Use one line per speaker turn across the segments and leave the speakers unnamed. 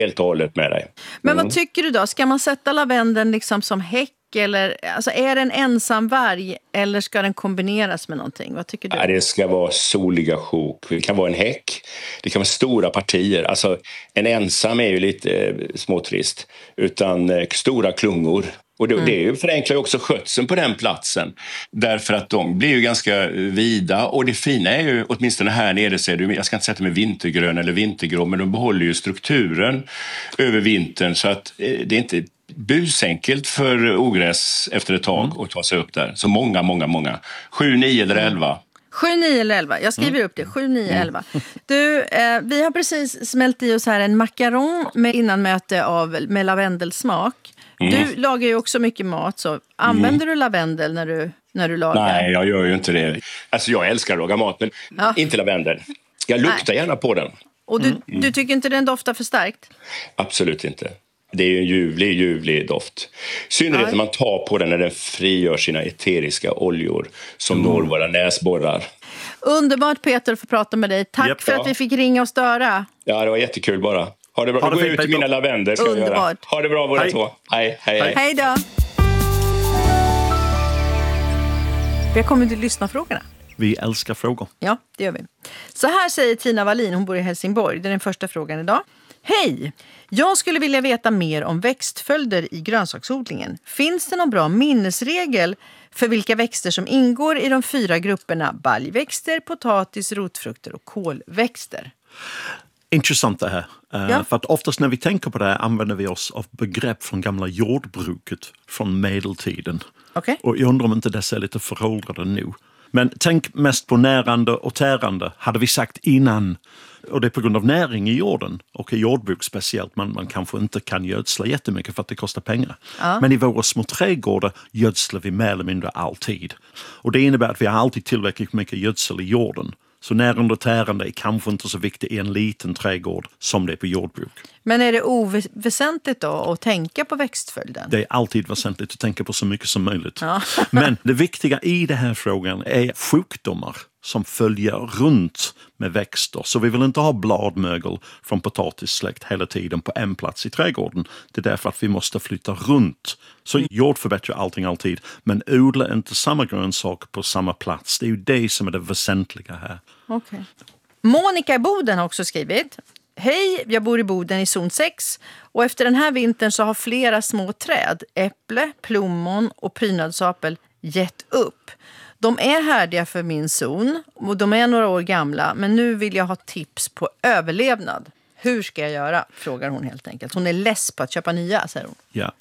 helt och hållet med dig.
Men vad tycker du då? Ska man sätta lavendeln liksom som häck? Eller, alltså är det en ensam varg eller ska den kombineras med någonting? Vad tycker du?
Ja, det ska vara soliga sjok. Det kan vara en häck. Det kan vara stora partier. Alltså, en ensam är ju lite småtrist. Utan stora klungor. Och det förenklar ju också skötseln på den platsen. Därför att de blir ju ganska vida. Och det fina är ju, åtminstone här nere så är det, jag ska inte säga att de är vintergrön eller vintergrå, men de behåller ju strukturen över vintern. Så att det är inte busenkelt för ogräs efter ett tag att ta sig upp där. Så många. 7, 9 eller 11.
7, 9 eller 11. Jag skriver upp det. 7, 9, 11. Du, vi har precis smält i oss här en macaron med innanmöte med lavendelsmak. Du lagar ju också mycket mat. Så använder du lavendel när du lagar?
Nej, jag gör ju inte det. Alltså jag älskar att laga mat, men inte lavendel. Jag luktar gärna på den.
Och du tycker inte den doftar för starkt?
Absolut inte. Det är ju en ljuvlig doft. Synnerhet när man tar på den när den frigör sina eteriska oljor som når våra näsborrar.
Underbart, Peter, att få prata med dig. Tack för att vi fick ringa och störa.
Ja, det var jättekul bara. Ha det bra. Gå ut till mina lavender.
Underbart.
Ha det bra båda två. Hej.
Hej då. Vi har kommit till lyssnarfrågorna.
Vi älskar frågor.
Ja, det gör vi. Så här säger Tina Wallin, hon bor i Helsingborg. Det är den första frågan idag. Hej! Jag skulle vilja veta mer om växtföljder i grönsaksodlingen. Finns det någon bra minnesregel för vilka växter som ingår i de 4 grupperna baljväxter, potatis, rotfrukter och kolväxter?
Intressant det här. För att oftast när vi tänker på det här använder vi oss av begrepp från gamla jordbruket från medeltiden.
Okay.
Och jag undrar om inte dessa är lite föråldrade nu. Men tänk mest på närande och tärande, hade vi sagt innan. Och det är på grund av näring i jorden och i jordbruk speciellt. Man kanske inte kan gödsla jättemycket för att det kostar pengar. Ja. Men i våra små trädgårdar gödslar vi mer eller mindre alltid. Och det innebär att vi har alltid tillräckligt mycket gödsel i jorden. Så närande och tärande är kanske inte så viktigt i en liten trädgård som det är på jordbruk.
Men är det oväsentligt då att tänka på växtföljden?
Det är alltid väsentligt att tänka på så mycket som möjligt. Ja. Men det viktiga i den här frågan är sjukdomar som följer runt med växter. Så vi vill inte ha bladmögel från potatissläkt hela tiden på en plats i trädgården. Det är därför att vi måste flytta runt. Så jord förbättrar allting alltid. Men odla inte samma grönsak på samma plats. Det är ju det som är det väsentliga här.
Okay. Monica i Boden har också skrivit. Hej, jag bor i Boden i zon 6 och efter den här vintern så har flera små träd, äpple, plommon och prydnadsapel gett upp. De är härdiga för min zon och de är några år gamla, men nu vill jag ha tips på överlevnad. Hur ska jag göra? Frågar hon helt enkelt. Hon är less på att köpa nya, säger hon.
Ja.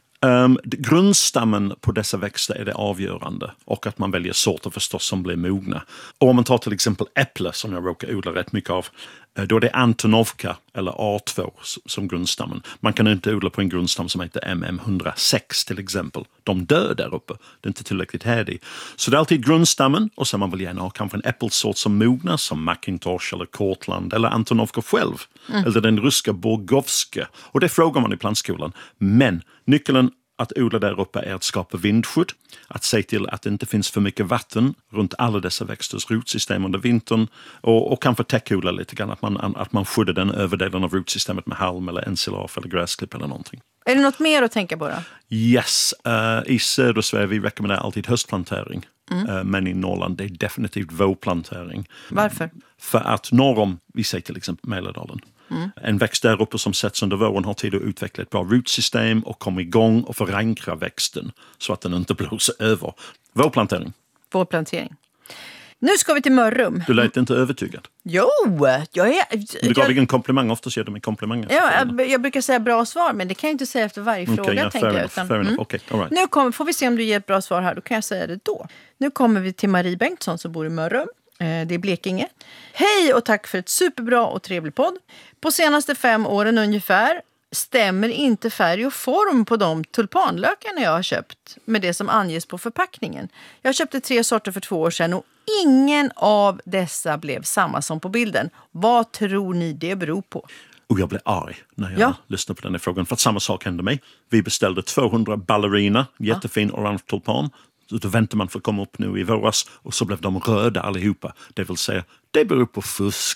Grundstammen på dessa växter är det avgörande och att man väljer sorter förstås som blir mogna. Och om man tar till exempel äpple som jag råkar odla rätt mycket av, då är det Antonovka eller A2 som grundstammen. Man kan inte odla på en grundstam som heter MM106 till exempel. De dör där uppe, det är inte tillräckligt härdig. Så det är alltid grundstammen och sen man vill gärna ha kanske en äppelsort som mognar som Macintosh eller Cortland eller Antonovka själv. Eller den ryska Borgovska. Och det frågar man i plantskolan. Men nyckeln att odla där uppe är att skapa vindskydd, att se till att det inte finns för mycket vatten runt alla dessa växters rotsystem under vintern och kanske täckodla lite grann, att man skyddar den överdelen av rotsystemet med halm eller ensilage eller gräsklipp eller någonting.
Är det något mer att tänka på då?
Yes, i södra Sverige vi rekommenderar alltid höstplantering, men i Norrland det är definitivt vårplantering.
Varför?
För att norr om, vi säger till exempel Mälardalen, en växt där uppe som sätts under våren har tid att utveckla ett bra rotsystem och komma igång och förankra växten så att den inte blåser över. Vårplantering.
Vårplantering. Nu ska vi till Mörrum.
Du lät inte övertygad.
Jo, jag är...
Du gav dig en komplimang, ofta ger du mig komplimanger.
Ja, jag brukar säga bra svar, men det kan jag inte säga efter varje fråga, tänker jag.
Fair enough. Okay, all right.
Nu får vi se om du ger ett bra svar här, då kan jag säga det då. Nu kommer vi till Marie Bengtsson som bor i Mörrum. Det är Blekinge. Hej och tack för ett superbra och trevlig podd. På senaste 5 åren ungefär stämmer inte färg och form på de tulpanlökarna jag har köpt med det som anges på förpackningen. Jag köpte 3 sorter för 2 år sedan och ingen av dessa blev samma som på bilden. Vad tror ni det beror på?
Och jag blev arg när jag lyssnade på den här frågan. För att samma sak hände mig. Vi beställde 200 ballerina, jättefin orange tulpan. Då väntar man för att komma upp nu i våras och så blev de röda allihopa. Det vill säga, det beror på fusk.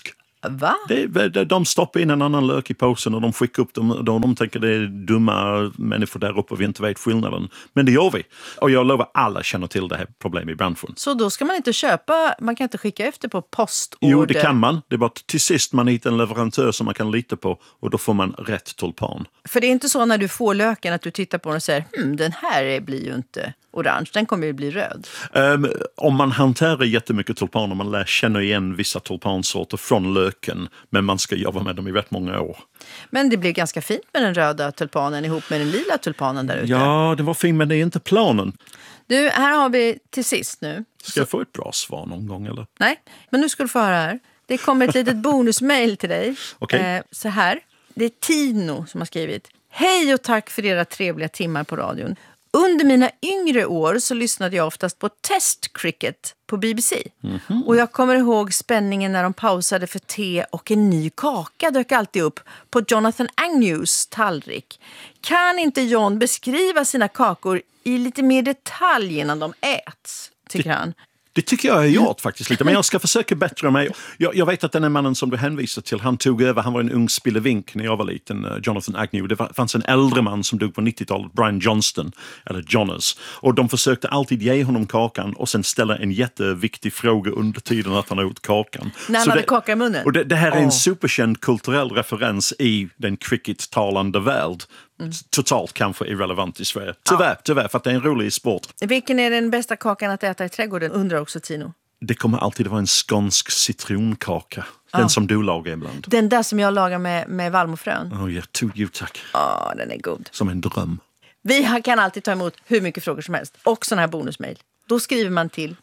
Va?
De stoppar in en annan lök i påsen och de skickar upp dem. De tänker det är dumma människor där uppe och vi inte vet skillnaden. Men det gör vi. Och jag lovar alla känner till det här problemet i branschen.
Så då ska man inte köpa, man kan inte skicka efter på postorder?
Jo, det kan man. Det är bara till sist man hittar en leverantör som man kan lita på och då får man rätt tulpan.
För det är inte så när du får löken att du tittar på den och säger den här blir ju inte orange, den kommer ju bli röd.
Om man hanterar jättemycket tulpaner, man lär känna igen vissa tulpansorter från löken, men man ska jobba med dem i rätt många år.
Men det blir ganska fint med den röda tulpanen ihop med den lila tulpanen där ute.
Ja, det var fint, men det är inte planen.
Du, här har vi till sist nu.
Ska jag få ett bra svar någon gång, eller?
Nej, men nu ska du få höra här. Det kommer ett litet bonusmail till dig.
Okej.
Så här, det är Tino som har skrivit. Hej och tack för era trevliga timmar på radion. Under mina yngre år så lyssnade jag oftast på Test Cricket på BBC. Mm-hmm. Och jag kommer ihåg spänningen när de pausade för te och en ny kaka dök alltid upp på Jonathan Agnews tallrik. Kan inte John beskriva sina kakor i lite mer detalj innan de äts, tycker han?
Det tycker jag har gjort faktiskt lite, men jag ska försöka bättra mig. Jag vet att den här mannen som du hänvisar till, han tog över, han var en ung spillevink när jag var liten, Jonathan Agnew. Det fanns en äldre man som dog på 90-talet, Brian Johnston, eller Jonas. Och de försökte alltid ge honom kakan och sen ställa en jätteviktig fråga under tiden att han har gjort kakan.
När han hade kaka i munnen?
Och det här är en superkänd kulturell referens i den cricket-talande värld. Totalt kanske irrelevant i Sverige. Tyvärr, för att det är en rolig sport.
Vilken är den bästa kakan att äta i trädgården, undrar också Tino.
Det kommer alltid vara en skånsk citronkaka. Den som du lagar ibland.
Den där som jag lagar med vallmofrön.
Tack.
Den är god.
Som en dröm.
Vi kan alltid ta emot hur mycket frågor som helst. Och sån här bonusmail. Då skriver man till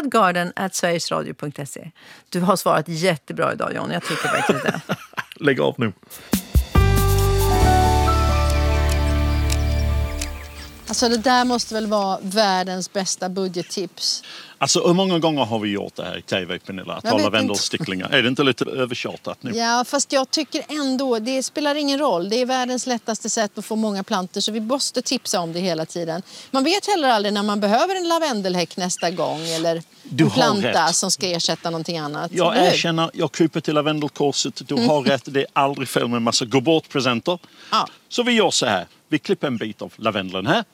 tradgarden@sverigesradio.se. Du har svarat jättebra idag, John. Jag tycker verkligen det.
Lägg av nu.
Alltså det där måste väl vara världens bästa budgettips.
Alltså hur många gånger har vi gjort det här i TV, Pernilla? Att tala lavendelsticklingar. Är det inte lite övertjatat nu?
Ja, fast jag tycker ändå, det spelar ingen roll. Det är världens lättaste sätt att få många plantor, så vi måste tipsa om det hela tiden. Man vet heller aldrig när man behöver en lavendelhäck nästa gång eller en planta som ska ersätta någonting annat.
Jag erkänner, jag kryper till lavendelkorset. Du har rätt, det är aldrig fel med en massa gå bort-presenter. Ja. Så vi gör så här. Vi klipper en bit av lavendeln här.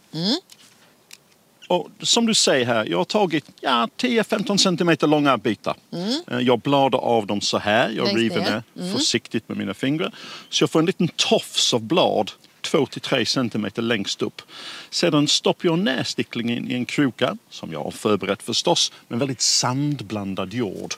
Och som du säger här, jag har tagit 10-15 centimeter långa bitar. Jag bladar av dem så här. Jag river ner försiktigt med mina fingrar. Så jag får en liten tofs av blad 2-3 centimeter längst upp. Sedan stoppar jag ner sticklingen i en kruka, som jag har förberett förstås, med väldigt sandblandad jord.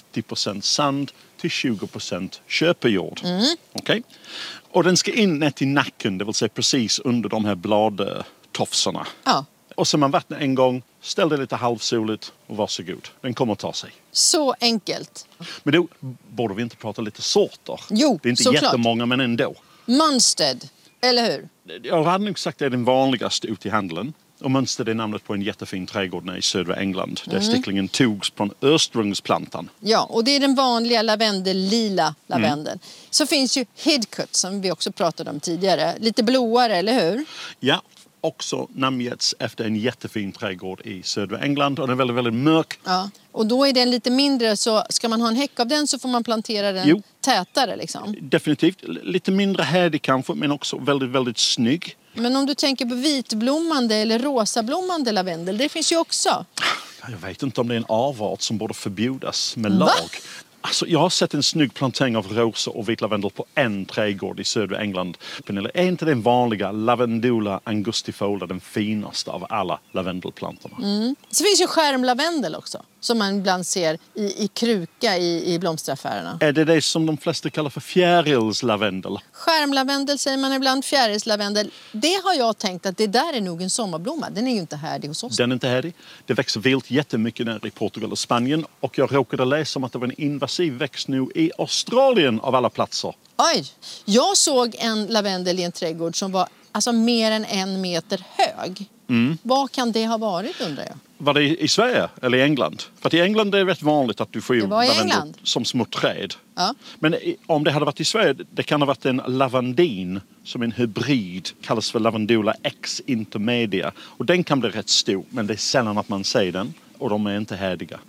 80% sand till 20% köpejord. Okej? Och den ska in ner till nacken, det vill säga precis under de här bladtofsarna. Ja. Och så man vattnar en gång, ställ det lite halvsoligt och varsågod. Den kommer att ta sig.
Så enkelt.
Men då borde vi inte prata lite sorter.
Jo,
det är inte
såklart.
Jättemånga, men ändå.
Munstead, eller hur?
Jag hade nog sagt att det är den vanligaste ute i handeln. Och Munstead är namnet på en jättefin trädgård i södra England. Där sticklingen togs från ursprungsplantan. Ja, och det är den vanliga lila lavendeln. Så finns ju Hidcote som vi också pratade om tidigare. Lite blåare, eller hur? Ja. Också namngetts efter en jättefin trädgård i södra England och den är väldigt, väldigt mörk. Ja, och då är den lite mindre, så ska man ha en häck av den så får man plantera den tätare liksom. Definitivt, lite mindre härdig kanske, men också väldigt, väldigt snygg. Men om du tänker på vitblommande eller rosablommande lavendel, det finns ju också. Jag vet inte om det är en avart som borde förbjudas med lag. Alltså, jag har sett en snygg plantering av rosor och vitlavendel på en trädgård i södra England. Är inte den vanliga Lavandula angustifolia den finaste av alla lavendelplantorna? Så finns ju skärmlavendel också, som man ibland ser i kruka i blomsteraffärerna. Är det som de flesta kallar för fjärilslavendel? Skärmlavendel säger man ibland, fjärilslavendel. Det har jag tänkt att det där är nog en sommarblomma. Den är ju inte härdig hos oss. Den är inte härdig. Det växer vilt jättemycket där i Portugal och Spanien. Och jag råkade läsa om att det var en invasiv växt nu i Australien av alla platser. Oj! Jag såg en lavendel i en trädgård som var alltså mer än 1 meter hög. Vad kan det ha varit, undrar jag? Var det i Sverige eller i England? För att i England är det rätt vanligt att du får lavendel som små träd. Ja. Men om det hade varit i Sverige, det kan ha varit en lavandin som en hybrid, kallas för Lavandula X intermedia. Och den kan bli rätt stor, men det är sällan att man ser den och de är inte härdiga.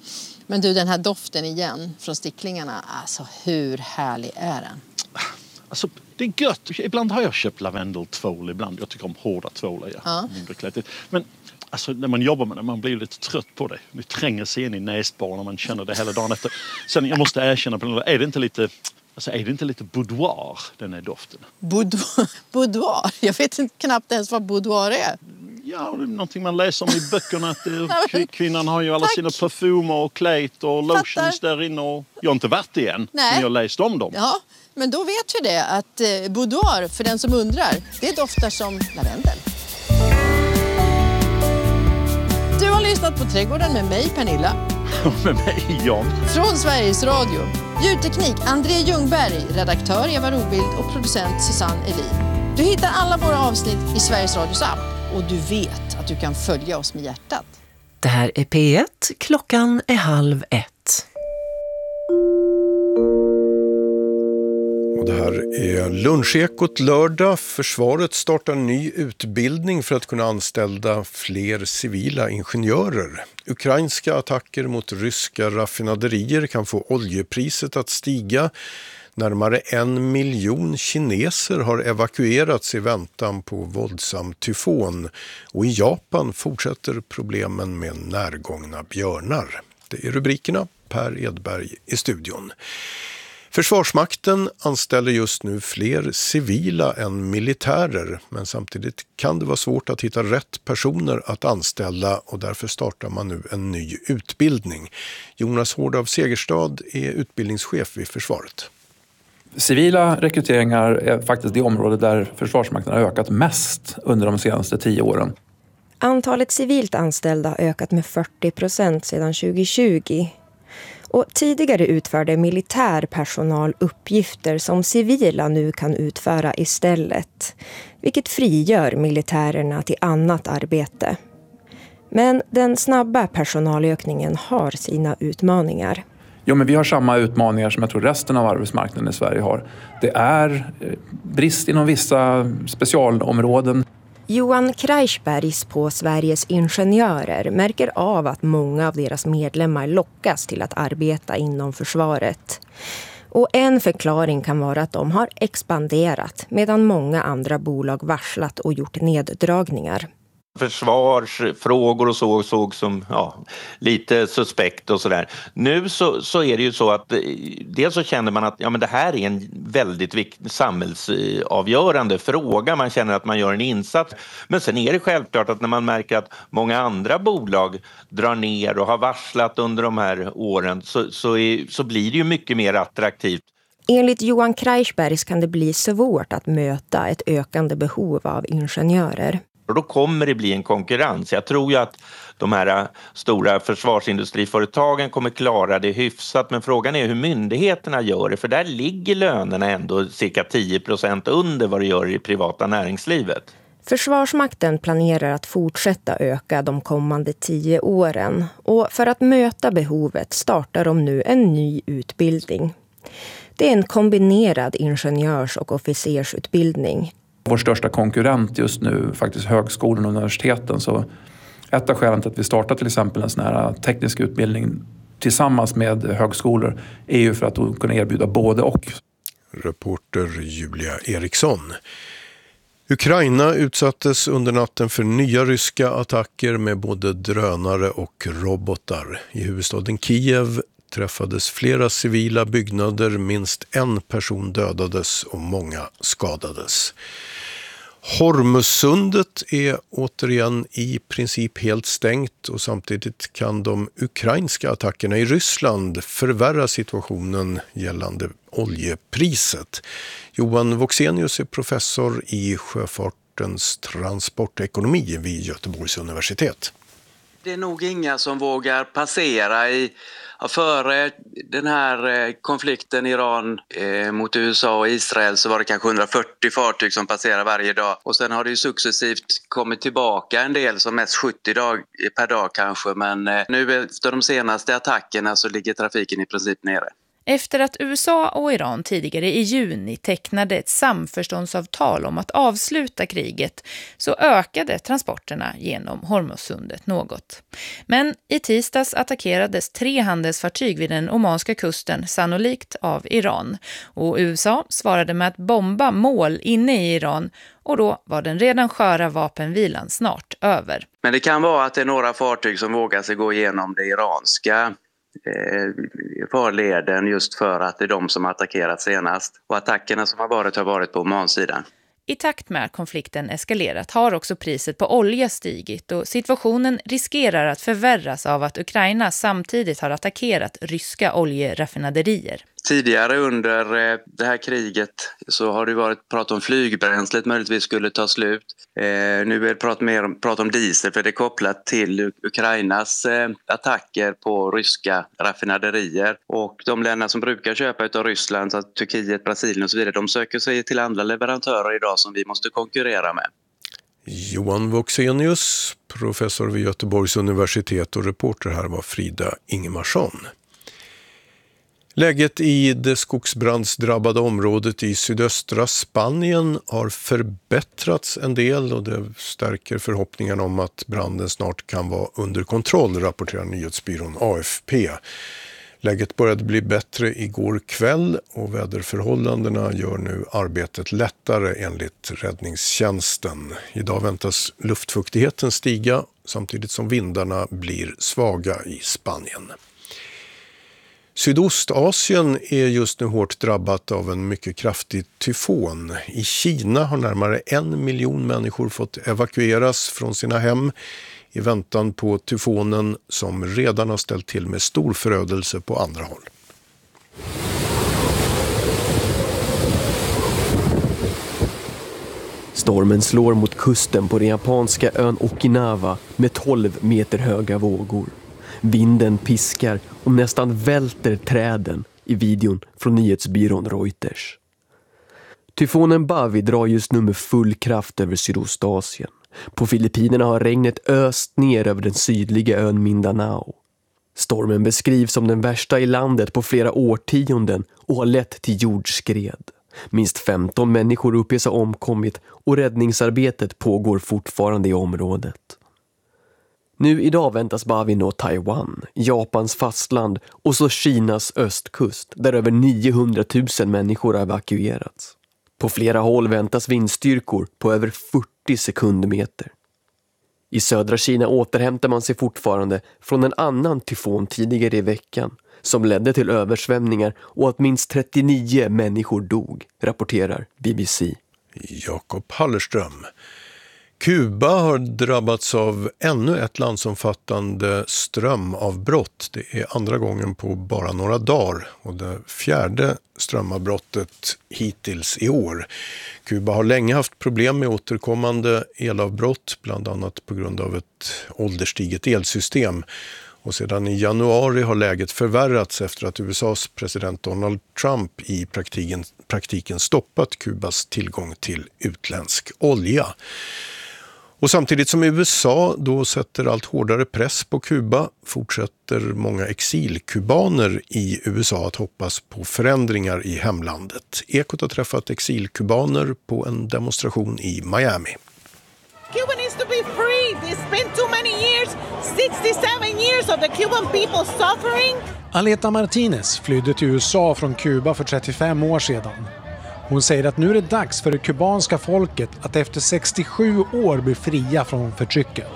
Men du, den här doften igen från sticklingarna, alltså hur härlig är den?
Alltså, det är gött. Ibland har jag köpt lavendeltvål, ibland. Jag tycker om hårda tvålar, mindre klättigt. Men alltså, när man jobbar med det, man blir lite trött på det. Det tränger sig in i näsborren och man känner det hela dagen efter. Sen jag måste erkänna, är det inte lite boudoir, den här doften?
Boudoir? Jag vet inte knappt ens vad boudoir är.
Ja, det är någonting man läser om i böckerna. Att kvinnan har ju alla sina parfymer och klät och lotions där inne. Och jag har inte varit det än, men jag har läst om dem.
Ja, men då vet vi det att boudoir, för den som undrar, det doftar som lavendel. Du har lyssnat på Trädgården med mig, Pernilla.
Och med mig, Jan.
Från Sveriges Radio. Ljudteknik, André Ljungberg. Redaktör, Eva Robild. Och producent, Susanne Elin. Du hittar alla våra avsnitt i Sveriges Radios app. Och du vet att du kan följa oss med hjärtat.
Det här är P1. Klockan är 12:30.
Och det här är Lunchekot lördag. Försvaret startar ny utbildning för att kunna anställa fler civila ingenjörer. Ukrainska attacker mot ryska raffinaderier kan få oljepriset att stiga. Närmare 1 miljon kineser har evakuerats i väntan på våldsam tyfon. Och i Japan fortsätter problemen med närgångna björnar. Det är rubrikerna. Per Edberg i studion. Försvarsmakten anställer just nu fler civila än militärer, men samtidigt kan det vara svårt att hitta rätt personer att anställa och därför startar man nu en ny utbildning. Jonas Hård av Segerstad är utbildningschef vid försvaret.
Civila rekryteringar är faktiskt det område där Försvarsmakten har ökat mest under de senaste 10 åren.
Antalet civilt anställda har ökat med 40% sedan 2020. Och tidigare utförde militär personal uppgifter som civila nu kan utföra istället, vilket frigör militärerna till annat arbete. Men den snabba personalökningen har sina utmaningar.
Jo, men vi har samma utmaningar som jag tror resten av arbetsmarknaden i Sverige har. Det är brist inom vissa specialområden.
Johan Kreisbergs på Sveriges Ingenjörer märker av att många av deras medlemmar lockas till att arbeta inom försvaret. Och en förklaring kan vara att de har expanderat medan många andra bolag varslat och gjort neddragningar.
Försvarsfrågor och så såg som lite suspekt och sådär. Nu så är det ju så att dels så känner man att men det här är en väldigt viktig samhällsavgörande fråga. Man känner att man gör en insats. Men sen är det självklart att när man märker att många andra bolag drar ner och har varslat under de här åren så blir det ju mycket mer attraktivt.
Enligt Johan Kreisbergs kan det bli svårt att möta ett ökande behov av ingenjörer.
Och då kommer det bli en konkurrens. Jag tror ju att de här stora försvarsindustriföretagen kommer klara det hyfsat. Men frågan är hur myndigheterna gör det. För där ligger lönerna ändå cirka 10% under vad det gör i privata näringslivet.
Försvarsmakten planerar att fortsätta öka de kommande 10 åren. Och för att möta behovet startar de nu en ny utbildning. Det är en kombinerad ingenjörs- och officersutbildning.
Vår största konkurrent just nu, faktiskt högskolan och universiteten. Så ett av skälen till att vi startar till exempel en sån här teknisk utbildning tillsammans med högskolor är ju för att kunna erbjuda både och.
Reporter Julia Eriksson. Ukraina utsattes under natten för nya ryska attacker med både drönare och robotar. I huvudstaden Kiev träffades flera civila byggnader, minst 1 person dödades och många skadades. Hormuzsundet är återigen i princip helt stängt och samtidigt kan de ukrainska attackerna i Ryssland förvärra situationen gällande oljepriset. Johan Voxenius är professor i sjöfartens transportekonomi vid Göteborgs universitet.
Det är nog inga som vågar passera före den här konflikten Iran mot USA och Israel så var det kanske 140 fartyg som passerar varje dag. Och sen har det ju successivt kommit tillbaka en del, som mest 70 per dag kanske. Men nu efter de senaste attackerna så ligger trafiken i princip nere.
Efter att USA och Iran tidigare i juni tecknade ett samförståndsavtal om att avsluta kriget så ökade transporterna genom Hormuzsundet något. Men i tisdags attackerades 3 handelsfartyg vid den omanska kusten, sannolikt av Iran. Och USA svarade med att bomba mål inne i Iran och då var den redan sköra vapenvilan snart över.
Men det kan vara att det är några fartyg som vågar sig gå igenom det iranska farleden just för att det är de som attackerat senast. Och attackerna som har varit på Omansidan.
I takt med att konflikten eskalerat har också priset på olja stigit och situationen riskerar att förvärras av att Ukraina samtidigt har attackerat ryska oljeraffinaderier.
Tidigare under det här kriget så har det varit prat om flygbränslet möjligtvis skulle ta slut. Nu är det prat om diesel för det är kopplat till Ukrainas attacker på ryska raffinaderier. Och de länder som brukar köpa utav Ryssland, så Turkiet, Brasilien och så vidare, de söker sig till andra leverantörer idag som vi måste konkurrera med.
Johan Voxenius, professor vid Göteborgs universitet, och reporter här var Frida Ingemarsson. Läget i det skogsbrandsdrabbade området i sydöstra Spanien har förbättrats en del och det stärker förhoppningen om att branden snart kan vara under kontroll, rapporterar nyhetsbyrån AFP. Läget började bli bättre igår kväll och väderförhållandena gör nu arbetet lättare enligt räddningstjänsten. Idag väntas luftfuktigheten stiga samtidigt som vindarna blir svaga i Spanien. Sydostasien är just nu hårt drabbat av en mycket kraftig tyfon. I Kina har närmare 1 miljon människor fått evakueras från sina hem i väntan på tyfonen som redan har ställt till med stor förödelse på andra håll.
Stormen slår mot kusten på den japanska ön Okinawa med 12 meter höga vågor. Vinden piskar och nästan välter träden i videon från nyhetsbyrån Reuters. Tyfonen Bavi drar just nu med full kraft över Sydostasien. På Filippinerna har regnet öst ner över den sydliga ön Mindanao. Stormen beskrivs som den värsta i landet på flera årtionden och har lett till jordskred. Minst 15 människor uppges ha omkommit och räddningsarbetet pågår fortfarande i området. Nu idag väntas Bavi nå Taiwan, Japans fastland och så Kinas östkust där över 900 000 människor har evakuerats. På flera håll väntas vindstyrkor på över 40 sekundmeter. I södra Kina återhämtar man sig fortfarande från en annan tyfon tidigare i veckan som ledde till översvämningar och att minst 39 människor dog, rapporterar BBC.
Jakob Hallerström. Kuba har drabbats av ännu ett landsomfattande strömavbrott. Det är andra gången på bara några dagar och det 4:e strömavbrottet hittills i år. Kuba har länge haft problem med återkommande elavbrott, bland annat på grund av ett ålderstiget elsystem. Och sedan i januari har läget förvärrats efter att USAs president Donald Trump i praktiken stoppat Kubas tillgång till utländsk olja. Och samtidigt som USA då sätter allt hårdare press på Kuba fortsätter många exilkubaner i USA att hoppas på förändringar i hemlandet. Ekot har träffat exilkubaner på en demonstration i Miami.
Cuba needs to be free. It's been too many years, 67 years of the Cuban people suffering.
Aleta Martinez flydde till USA från Kuba för 35 år sedan. Hon säger att nu är det dags för det kubanska folket att efter 67 år bli fria från förtrycket.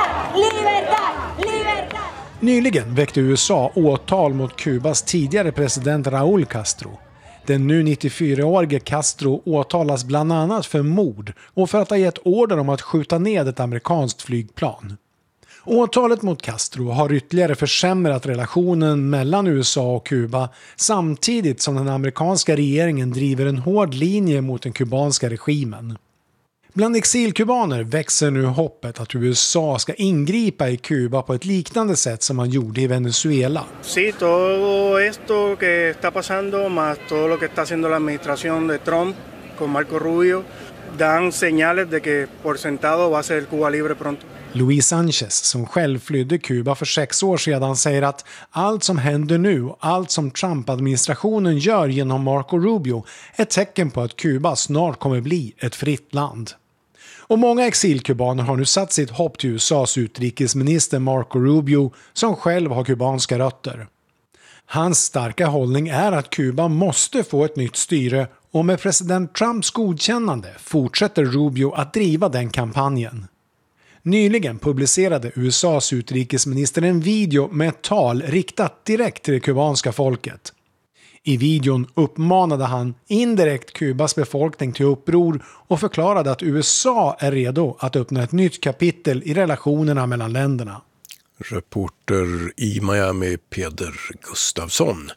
Nyligen väckte USA åtal mot Kubas tidigare president Raúl Castro. Den nu 94-årige Castro åtalas bland annat för mord och för att ha gett order om att skjuta ned ett amerikanskt flygplan. Åtalet mot Castro har ytterligare försämrat relationen mellan USA och Kuba samtidigt som den amerikanska regeringen driver en hård linje mot den kubanska regimen. Bland exilkubaner växer nu hoppet att USA ska ingripa i Kuba på ett liknande sätt som man gjorde i Venezuela.
Sí, todo esto que está pasando más todo lo que está haciendo la administración de Trump con Marco Rubio dan señales de que por sentado va a ser Cuba libre pronto.
Luis Sanchez, som själv flydde Kuba för 6 år sedan, säger att allt som händer nu och allt som Trump-administrationen gör genom Marco Rubio är ett tecken på att Kuba snart kommer bli ett fritt land. Och många exilkubaner har nu satt sitt hopp till USAs utrikesminister Marco Rubio, som själv har kubanska rötter. Hans starka hållning är att Kuba måste få ett nytt styre, och med president Trumps godkännande fortsätter Rubio att driva den kampanjen. Nyligen publicerade USAs utrikesminister en video med ett tal riktat direkt till det kubanska folket. I videon uppmanade han indirekt Kubas befolkning till uppror och förklarade att USA är redo att öppna ett nytt kapitel i relationerna mellan länderna.
Reporter i Miami, Peder Gustafsson.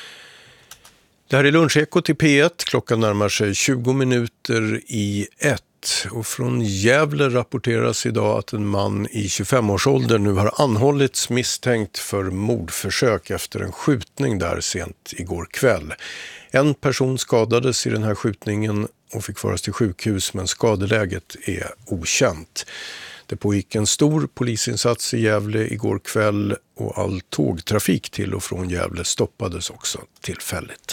Det här är Lunchekot i P1. Klockan närmar sig 20 minuter i 1. Och från Gävle rapporteras idag att en man i 25-årsåldern nu har anhållits misstänkt för mordförsök efter en skjutning där sent igår kväll. En person skadades i den här skjutningen och fick föras till sjukhus, men skadeläget är okänt. Det pågick en stor polisinsats i Gävle igår kväll och all tågtrafik till och från Gävle stoppades också tillfälligt.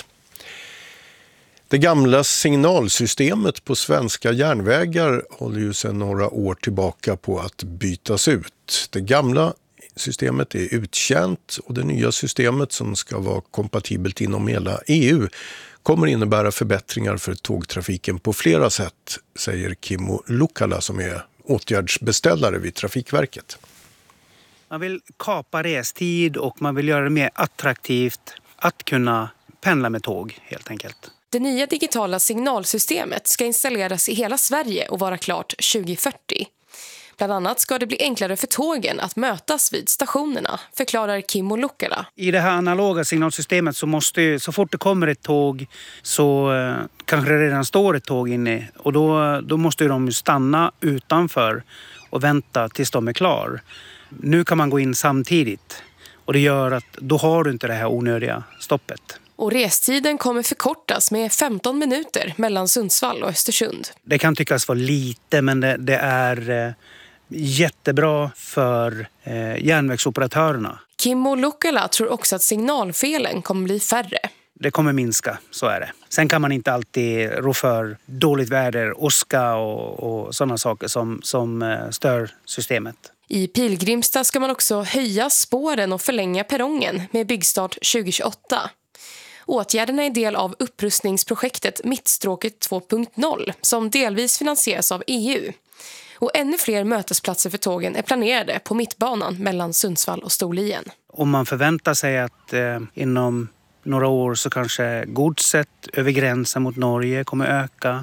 Det gamla signalsystemet på svenska järnvägar håller ju sedan några år tillbaka på att bytas ut. Det gamla systemet är uttjänt och det nya systemet, som ska vara kompatibelt inom hela EU, kommer innebära förbättringar för tågtrafiken på flera sätt, säger Kimmo Lukkala som är åtgärdsbeställare vid Trafikverket.
Man vill kapa restid och man vill göra det mer attraktivt att kunna pendla med tåg helt enkelt.
Det nya digitala signalsystemet ska installeras i hela Sverige och vara klart 2040. Bland annat ska det bli enklare för tågen att mötas vid stationerna, förklarar Kimmo Lukkala.
I det här analoga signalsystemet så måste, så fort det kommer ett tåg så kanske det redan står ett tåg inne. Och då måste de stanna utanför och vänta tills de är klar. Nu kan man gå in samtidigt och det gör att då har du inte det här onödiga stoppet.
Och restiden kommer förkortas med 15 minuter mellan Sundsvall och Östersund.
Det kan tyckas vara lite, men det är jättebra för järnvägsoperatörerna.
Kimmo Lukkala tror också att signalfelen kommer bli färre.
Det kommer minska, så är det. Sen kan man inte alltid rå för dåligt väder, åska och sådana saker som stör systemet.
I Pilgrimstad ska man också höja spåren och förlänga perrongen med byggstart 2028. Åtgärderna är del av upprustningsprojektet Mittstråket 2.0 som delvis finansieras av EU. Och ännu fler mötesplatser för tågen är planerade på mittbanan mellan Sundsvall och Storlien.
Om man förväntar sig att inom några år så kanske godset över gränsen mot Norge kommer öka.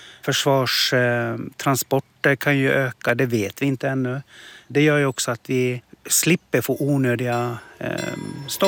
Försvarstransporter kan ju öka, det vet vi inte ännu. Det gör ju också att vi slipper få onödiga stopp.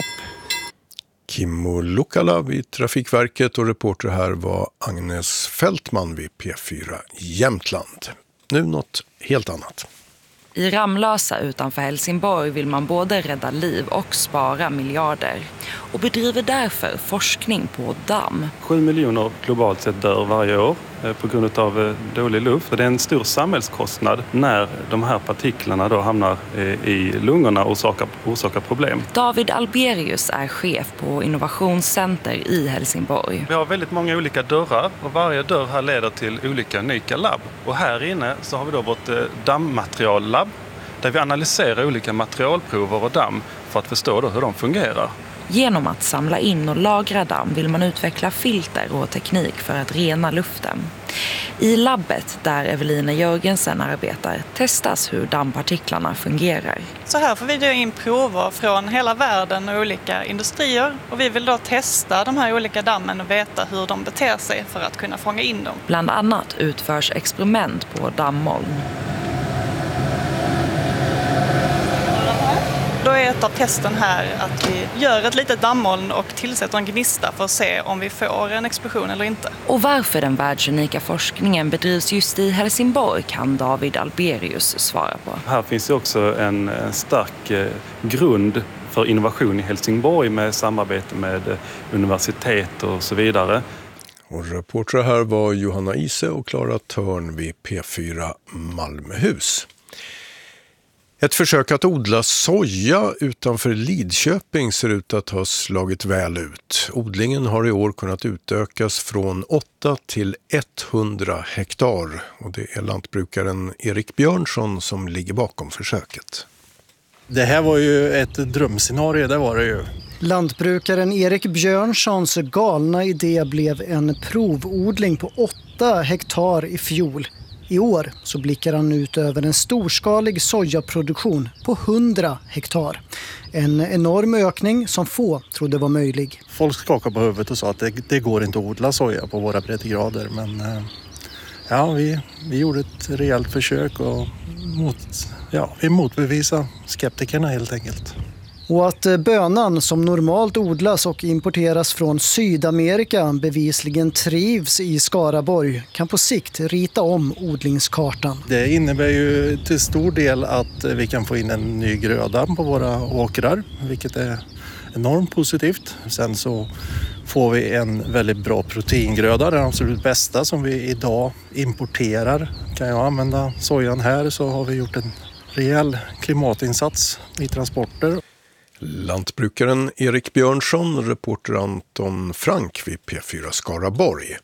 Kimmo Lukkala vid Trafikverket och reporter här var Agnes Fältman vid P4 Jämtland. Nu något helt annat.
I Ramlösa utanför Helsingborg vill man både rädda liv och spara miljarder och bedriver därför forskning på damm.
7 miljoner globalt sett dör varje år på grund av dålig luft. Det är en stor samhällskostnad när de här partiklarna då hamnar i lungorna och orsakar problem.
David Alberius är chef på Innovationscenter i Helsingborg.
Vi har väldigt många olika dörrar och varje dörr här leder till olika unika labb. Och här inne så har vi då vårt dammmateriallabb där vi analyserar olika materialprover och damm för att förstå då hur de fungerar.
Genom att samla in och lagra damm vill man utveckla filter och teknik för att rena luften. I labbet där Evelina Jörgensen arbetar testas hur dammpartiklarna fungerar.
Så här får vi dra in prover från hela världen och olika industrier. Och vi vill då testa de här olika dammen och veta hur de beter sig för att kunna fånga in dem.
Bland annat utförs experiment på dammoln.
Då är ett av testen här att vi gör ett litet dammoln och tillsätter en gnista för att se om vi får en explosion eller inte.
Och varför den världsunika forskningen bedrivs just i Helsingborg kan David Alberius svara på.
Här finns ju också en stark grund för innovation i Helsingborg med samarbete med universitet och så vidare.
Och reporter här var Johanna Ise och Klara Törn vid P4 Malmöhus. Ett försök att odla soja utanför Lidköping ser ut att ha slagit väl ut. Odlingen har i år kunnat utökas från 8 till 100 hektar. Och det är lantbrukaren Erik Björnsson som ligger bakom försöket.
Det här var ju ett drömscenario, det var det ju.
Lantbrukaren Erik Björnssons galna idé blev en provodling på 8 hektar i fjol. I år så blickar han ut över en storskalig sojaproduktion på 100 hektar. En enorm ökning som få trodde var möjlig.
Folk skakade på huvudet och sa att det går inte att odla soja på våra breddgrader. Men ja, vi gjorde ett rejält försök och vi motbevisade skeptikerna helt enkelt.
Och att bönan som normalt odlas och importeras från Sydamerika bevisligen trivs i Skaraborg kan på sikt rita om odlingskartan.
Det innebär ju till stor del att vi kan få in en ny gröda på våra åkrar, vilket är enormt positivt. Sen så får vi en väldigt bra proteingröda, den absolut bästa som vi idag importerar. Kan jag använda sojan här så har vi gjort en rejäl klimatinsats i transporter.
Lantbrukaren Erik Björnsson, reporter Anton Frank vid P4 Skaraborg.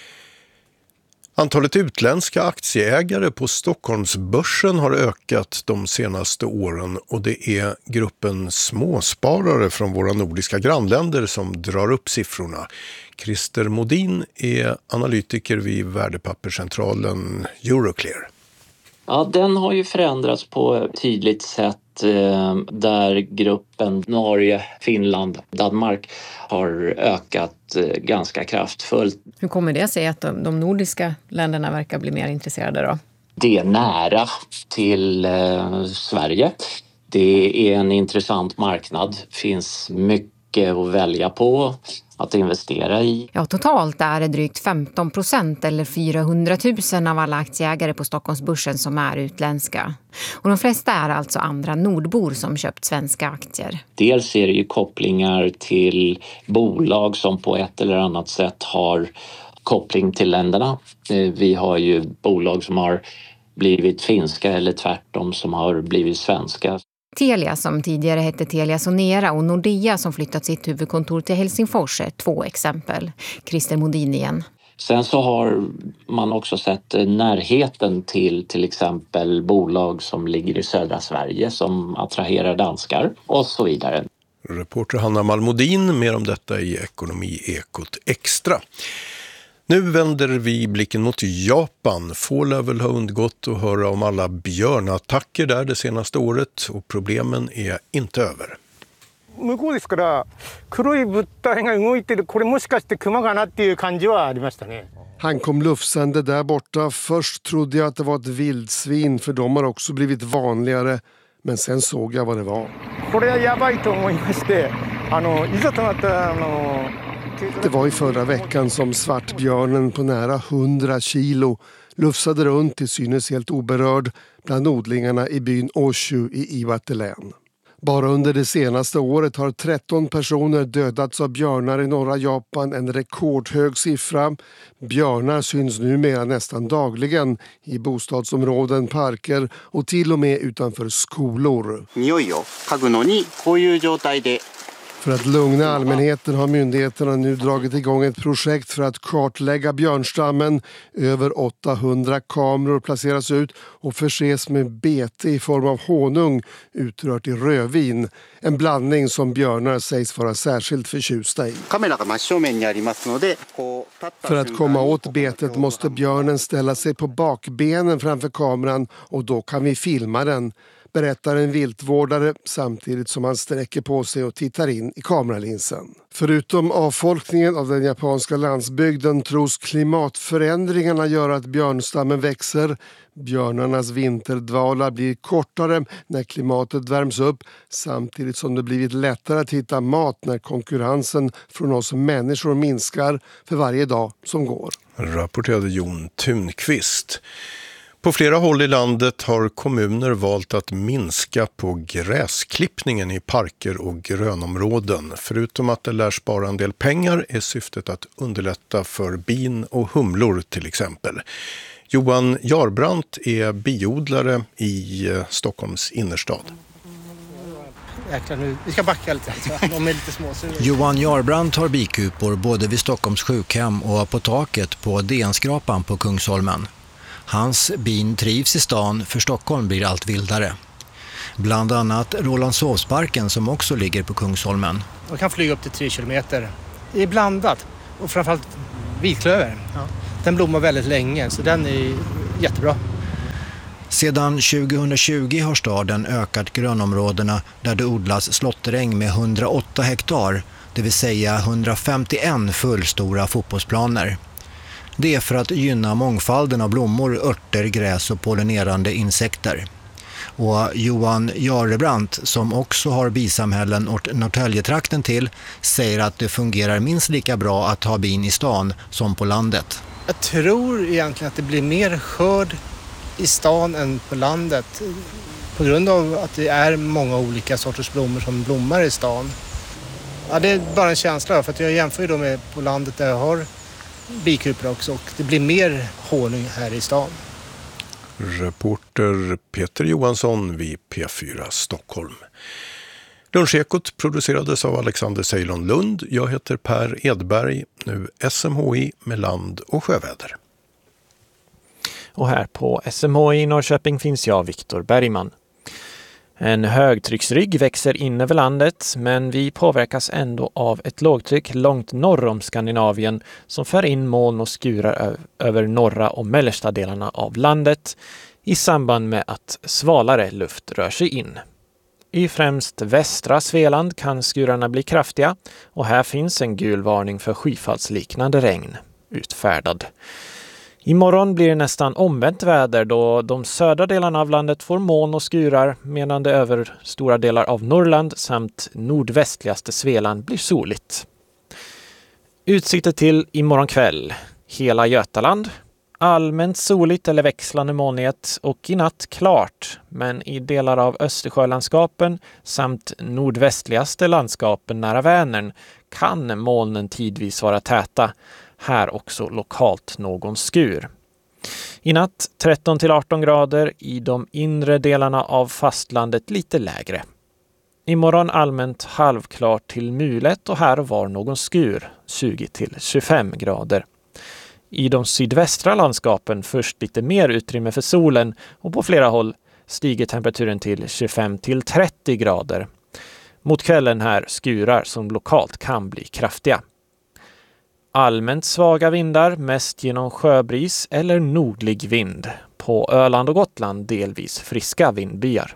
Antalet utländska aktieägare på Stockholmsbörsen har ökat de senaste åren och det är gruppen småsparare från våra nordiska grannländer som drar upp siffrorna. Christer Modin är analytiker vid värdepapperscentralen Euroclear.
Ja, den har ju förändrats på ett tydligt sätt där gruppen Norge, Finland, Danmark har ökat ganska kraftfullt.
Hur kommer det sig att de nordiska länderna verkar bli mer intresserade då?
Det är nära till Sverige. Det är en intressant marknad. Det finns mycket att välja på, att investera i.
Ja, totalt är det drygt 15% eller 400 000 av alla aktieägare på Stockholmsbörsen som är utländska. Och de flesta är alltså andra nordbor som köpt svenska aktier.
Dels är det ju kopplingar till bolag som på ett eller annat sätt har koppling till länderna. Vi har ju bolag som har blivit finska eller tvärtom som har blivit svenska.
Telia som tidigare hette Telia Sonera och Nordea som flyttat sitt huvudkontor till Helsingfors är 2 exempel. Christer Modin igen.
Sen så har man också sett närheten till exempel bolag som ligger i södra Sverige som attraherar danskar och så vidare.
Reporter Hanna Malmodin, mer om detta i Ekonomi-ekot extra. Nu vänder vi blicken mot Japan. Få lär väl ha undgått att höra om alla björnattacker där det senaste året och problemen är inte över.
Han kom lufsande där borta. Först trodde jag att det var ett vildsvin för de har också blivit vanligare. Men sen såg jag vad det var. Det var i förra veckan som svartbjörnen på nära 100 kilo lufsade runt till synes helt oberörd bland odlingarna i byn Oshu i Iwate län. Bara under det senaste året har 13 personer dödats av björnar i norra Japan, en rekordhög siffra. Björnar syns numera nästan dagligen i bostadsområden, parker och till och med utanför skolor. För att lugna allmänheten har myndigheterna nu dragit igång ett projekt för att kartlägga björnstammen. Över 800 kameror placeras ut och förses med bete i form av honung utrört i rödvin. En blandning som björnar sägs vara särskilt förtjusta i. För att komma åt betet måste björnen ställa sig på bakbenen framför kameran och då kan vi filma den, berättar en viltvårdare samtidigt som han sträcker på sig och tittar in i kameralinsen. Förutom avfolkningen av den japanska landsbygden tros klimatförändringarna göra att björnstammen växer. Björnarnas vinterdvala blir kortare när klimatet värms upp samtidigt som det blivit lättare att hitta mat när konkurrensen från oss människor minskar för varje dag som går.
Rapporterade Jon Thunqvist. På flera håll i landet har kommuner valt att minska på gräsklippningen i parker och grönområden. Förutom att det lär spara en del pengar är syftet att underlätta för bin och humlor till exempel. Johan Jarbrandt är biodlare i Stockholms innerstad.
Jäklar, nu. Vi ska backa lite, de är lite små.
Johan Jarbrandt har bikupor både vid Stockholms sjukhem och på taket på DN-skrapan på Kungsholmen. Hans bin trivs i stan, för Stockholm blir allt vildare. Bland annat Rålambshovsparken som också ligger på Kungsholmen.
De kan flyga upp till 3 kilometer. Det är blandat och framförallt vitklöver. Ja. Den blommar väldigt länge så den är jättebra.
Sedan 2020 har staden ökat grönområdena där det odlas slåtteräng med 108 hektar, det vill säga 151 fullstora fotbollsplaner. Det är för att gynna mångfalden av blommor, örter, gräs och pollinerande insekter. Och Johan Jarbrandt, som också har bisamhällen och Norrtäljetrakten till, säger att det fungerar minst lika bra att ha bin i stan som på landet.
Jag tror egentligen att det blir mer skörd i stan än på landet på grund av att det är många olika sorters blommor som blommar i stan. Ja, det är bara en känsla, för att jag jämför ju då med på landet där jag har bikupor också, och det blir mer honung här i stan.
Reporter Peter Johansson vid P4 Stockholm. Lunchekot producerades av Alexander Ceylon Lund. Jag heter Per Edberg. Nu SMHI med land- och sjöväder.
Och här på SMHI i Norrköping finns jag, Viktor Bergman. En högtrycksrygg växer in över landet, men vi påverkas ändå av ett lågtryck långt norr om Skandinavien som för in moln och skurar över norra och mellersta delarna av landet i samband med att svalare luft rör sig in. I främst västra Svealand kan skurarna bli kraftiga och här finns en gul varning för skyfallsliknande regn utfärdad. Imorgon blir det nästan omvänt väder då de södra delarna av landet får moln och skurar medan det över stora delar av Norrland samt nordvästligaste Svealand blir soligt. Utsikter till imorgon kväll. Hela Götaland. Allmänt soligt eller växlande molnighet och i natt klart, men i delar av Östersjölandskapen samt nordvästligaste landskapen nära Vänern kan molnen tidvis vara täta. Här också lokalt någon skur. I natt 13-18 grader, i de inre delarna av fastlandet lite lägre. Imorgon allmänt halvklart till mulet och här var någon skur, 20-25 grader. I de sydvästra landskapen först lite mer utrymme för solen och på flera håll stiger temperaturen till 25-30 grader. Mot kvällen här skurar som lokalt kan bli kraftiga. Allmänt svaga vindar, mest genom sjöbris eller nordlig vind. På Öland och Gotland delvis friska vindbyar.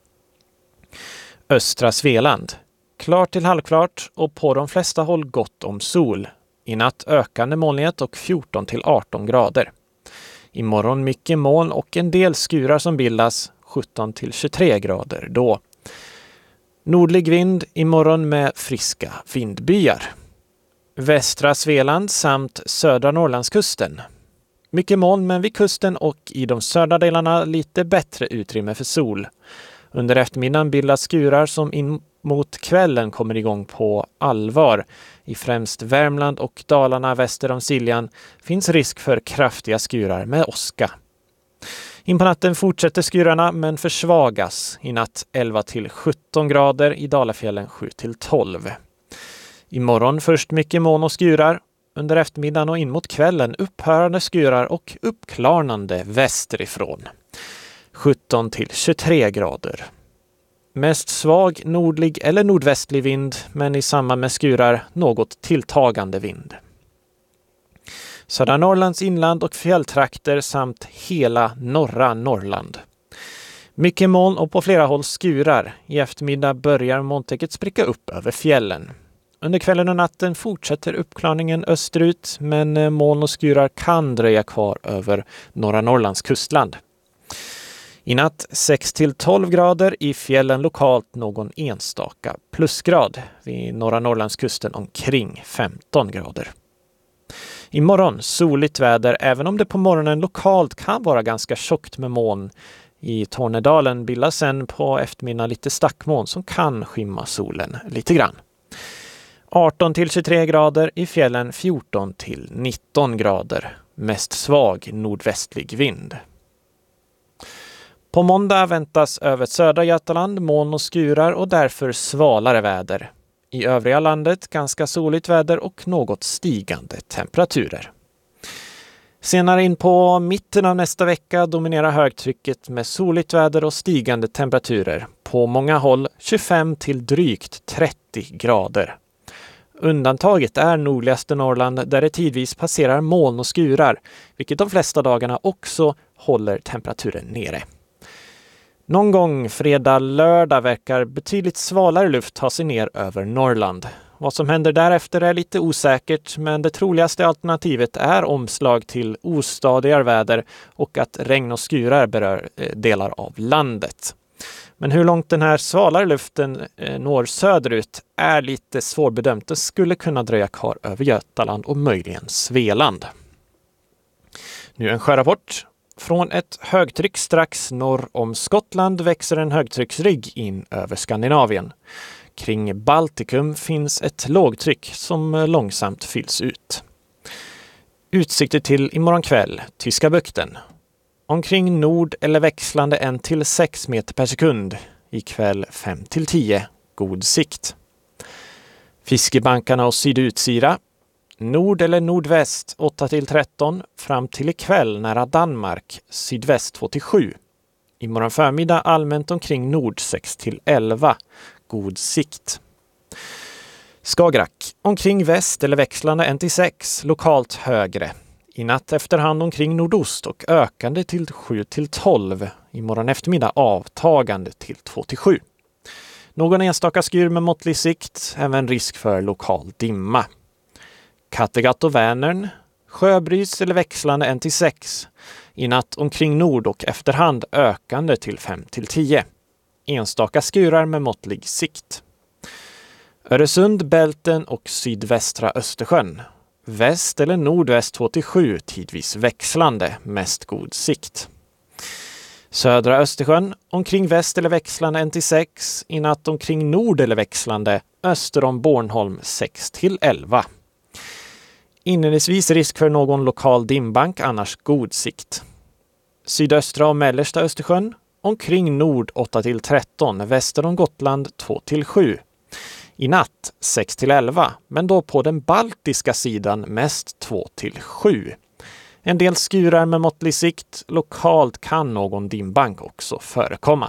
Östra Svealand. Klart till halvklart och på de flesta håll gott om sol. I natt ökande molnighet och 14-18 grader. Imorgon mycket moln och en del skurar som bildas, 17-23 grader då. Nordlig vind imorgon med friska vindbyar. Västra Svealand samt södra Norrlandskusten. Mycket moln men vid kusten och i de södra delarna lite bättre utrymme för sol. Under eftermiddagen bildas skurar som in mot kvällen kommer igång på allvar. I främst Värmland och Dalarna väster om Siljan finns risk för kraftiga skurar med åska. In på natten fortsätter skurarna men försvagas. I natt 11-17 grader, i Dalafjällen 7-12. Imorgon först mycket moln och skurar. Under eftermiddagen och in mot kvällen upphörande skurar och uppklarnande västerifrån. 17-23 grader. Mest svag nordlig eller nordvästlig vind, men i samband med skurar något tilltagande vind. Södra Norrlands inland och fjälltrakter samt hela norra Norrland. Mycket moln och på flera håll skurar. I eftermiddag börjar molntäcket spricka upp över fjällen. Under kvällen och natten fortsätter uppklarningen österut, men moln och skurar kan dröja kvar över norra Norrlands kustland. I natt 6-12 grader, i fjällen lokalt någon enstaka plusgrad. Vid norra Norrlandskusten omkring 15 grader. Imorgon soligt väder även om det på morgonen lokalt kan vara ganska tjockt med moln. I Tornedalen bildas sen på eftermiddagen lite stackmoln som kan skymma solen lite grann. 18-23 grader, i fjällen 14-19 grader. mest svag nordvästlig vind. På måndag väntas över södra Götaland moln och skurar och därför svalare väder. I övriga landet ganska soligt väder och något stigande temperaturer. Senare in på mitten av nästa vecka dominerar högtrycket med soligt väder och stigande temperaturer. På många håll 25 till drygt 30 grader. Undantaget är nordligaste Norrland där det tidvis passerar moln och skurar, vilket de flesta dagarna också håller temperaturen nere. Någon gång fredag-lördag verkar betydligt svalare luft ta sig ner över Norrland. Vad som händer därefter är lite osäkert, men det troligaste alternativet är omslag till ostadigare väder och att regn och skurar berör delar av landet. Men hur långt den här svalare luften når söderut är lite svårbedömt. Det skulle kunna dröja kvar över Götaland och möjligen Svealand. Nu en sjörapport. Från ett högtryck strax norr om Skottland växer en högtrycksrygg in över Skandinavien. Kring Baltikum finns ett lågtryck som långsamt fylls ut. Utsikter till imorgon kväll, Tyska bukten. Omkring nord eller växlande 1-6 meter per sekund. Ikväll 5-10, god sikt. Fiskebankarna och sydutsira. Nord eller nordväst 8-13 fram till ikväll nära Danmark, sydväst 2-7. Imorgon förmiddag allmänt omkring nord 6-11, god sikt. Skagerrak, omkring väst eller växlande 1-6, lokalt högre. I natt efterhand omkring nordost och ökande till 7-12. Imorgon eftermiddag avtagande till 2-7. Någon enstaka skur med måttlig sikt, även risk för lokal dimma. Kattegatt och Vänern, sjöbrys eller växlande 1-6. I natt omkring nord och efterhand ökande till 5-10. Enstaka skurar med måttlig sikt. Öresund, Bälten och sydvästra Östersjön. Väst eller nordväst 2-7, tidvis växlande, mest god sikt. Södra Östersjön, omkring väst eller växlande 1-6. I natt omkring nord eller växlande, öster om Bornholm 6-11. Inledningsvis risk för någon lokal dimbank, annars god sikt. Sydöstra och mellersta Östersjön, omkring nord 8-13, väster om Gotland 2-7. I natt 6-11, men då på den baltiska sidan mest 2-7. En del skurar med måttlig sikt, lokalt kan någon dimbank också förekomma.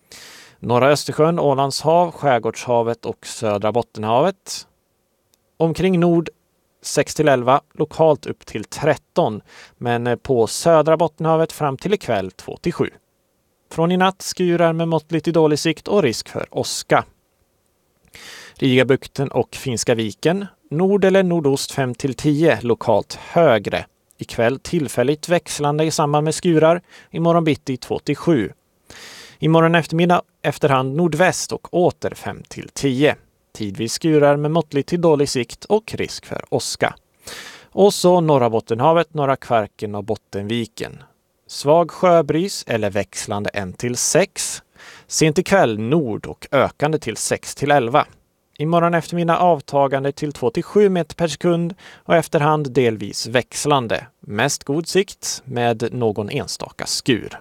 Norra Östersjön, Ålandshav, Skärgårdshavet och södra Bottenhavet. Omkring nord 6-11, lokalt upp till 13, men på södra Bottenhavet fram till ikväll 2-7. Från i natt skurar med måttligt till dålig sikt och risk för åska. Rigabukten och Finska viken, nord eller nordost 5-10, lokalt högre. Ikväll tillfälligt växlande i samband med skurar, imorgon bitti 2-7. Imorgon eftermiddag efterhand nordväst och åter 5-10. Tidvis skurar med måttligt till dålig sikt och risk för åska. Och så norra Bottenhavet, norra Kvarken och Bottenviken. Svag sjöbrys eller växlande 1-6. Sent ikväll nord och ökande till 6-11. Imorgon eftermiddag avtagande till 2-7 meter per sekund och efterhand delvis växlande. Mest god sikt med någon enstaka skur.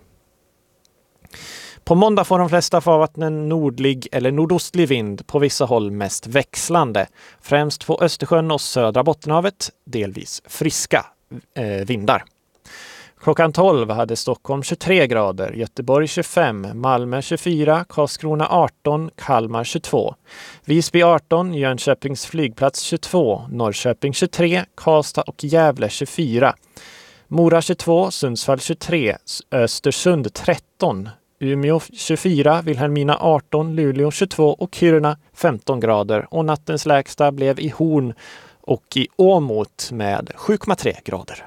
På måndag får de flesta farvattnen nordlig eller nordostlig vind, på vissa håll mest växlande. Främst på Östersjön och södra Bottenhavet delvis friska vindar. Klockan 12 hade Stockholm 23 grader, Göteborg 25, Malmö 24, Karlskrona 18, Kalmar 22, Visby 18, Jönköpings flygplats 22, Norrköping 23, Karlstad och Gävle 24, Mora 22, Sundsvall 23, Östersund 13, Umeå 24, Vilhelmina 18, Luleå 22 och Kiruna 15 grader och nattens lägsta blev i Horn och i Åmot med 7,3 grader.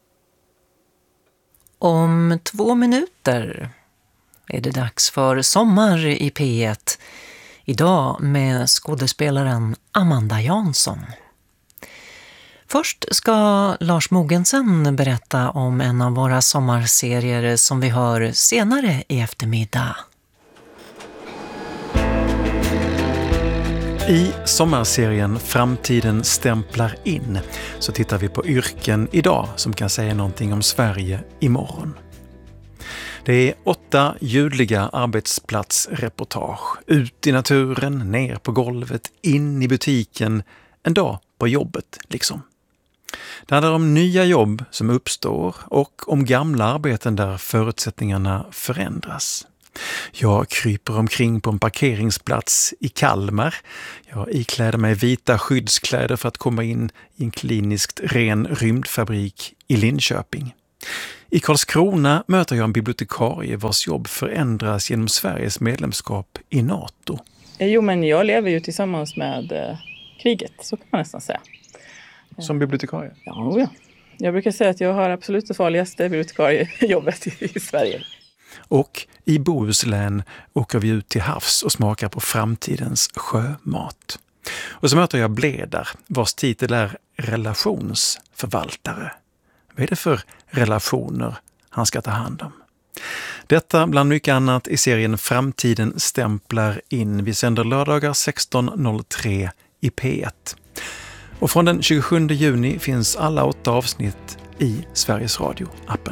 Om 2 minuter är det dags för Sommar i P1. Idag med skådespelaren Amanda Jansson. Först ska Lars Mogensen berätta om en av våra sommarserier som vi hör senare i eftermiddag.
I sommarserien Framtiden stämplar in så tittar vi på yrken idag som kan säga någonting om Sverige imorgon. Det är 8 ljudliga arbetsplatsreportage. Ut i naturen, ner på golvet, in i butiken, en dag på jobbet liksom. Det handlar om nya jobb som uppstår och om gamla arbeten där förutsättningarna förändras. Jag kryper omkring på en parkeringsplats i Kalmar. Jag ikläder mig vita skyddskläder för att komma in i en kliniskt ren rymdfabrik i Linköping. I Karlskrona möter jag en bibliotekarie vars jobb förändras genom Sveriges medlemskap i NATO.
Jo, men jag lever ju tillsammans med kriget, så kan man nästan säga.
Som bibliotekarie?
Ja. Jag brukar säga att jag har absolut det farligaste bibliotekariejobbet i Sverige.
Och i Bohuslän åker vi ut till havs och smakar på framtidens sjömat. Och så möter jag Bledar, vars titel är relationsförvaltare. Vad är det för relationer han ska ta hand om? Detta bland mycket annat i serien Framtiden stämplar in. Vi sänder lördagar 16.03 i P1. Och från den 27 juni finns alla 8 avsnitt i Sveriges Radio-appen.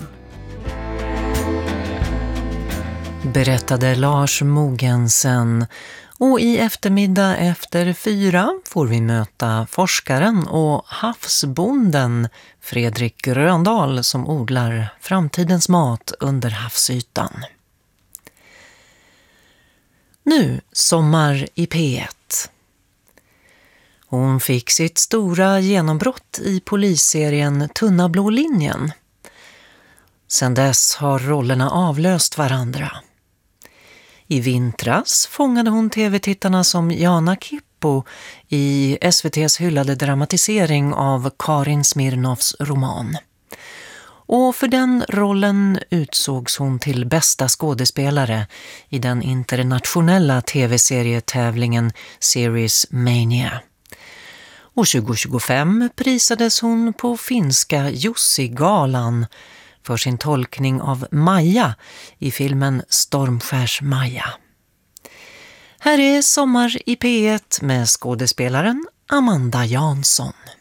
Berättade Lars Mogensen. Och i eftermiddag efter 4 får vi möta forskaren och havsbonden Fredrik Gröndal som odlar framtidens mat under havsytan. Nu sommar i P1. Hon fick sitt stora genombrott i polisserien Tunna blå linjen. Sedan dess har rollerna avlöst varandra. I vintras fångade hon tv-tittarna som Jana Kippo i SVT:s hyllade dramatisering av Karin Smirnoffs roman. Och för den rollen utsågs hon till bästa skådespelare i den internationella tv-serietävlingen Series Mania. Och 2025 prisades hon på finska Jussi-galan för sin tolkning av Maja i filmen Stormskärs Maja. Här är Sommar i P1 med skådespelaren Amanda Jansson.